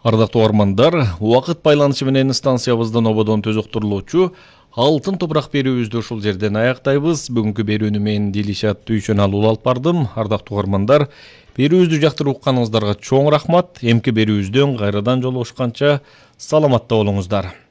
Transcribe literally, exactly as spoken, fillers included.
Ардактуу угармандар, убакыт байланышы менен станциябыздан ободон төзөктүрүлүүчү алтын топурак берүүбүздү ушул жерден аяктайбыз. Бүгүнкү берүүнү мен Дилишат Түйшөналы алып бардым. Ардактуу угармандар, берүүбүздү жактырып укканыңыздарга чоң рахмат. Эмки берүүбүздөн кайрадан жолугушканча саламатта болуңуздар.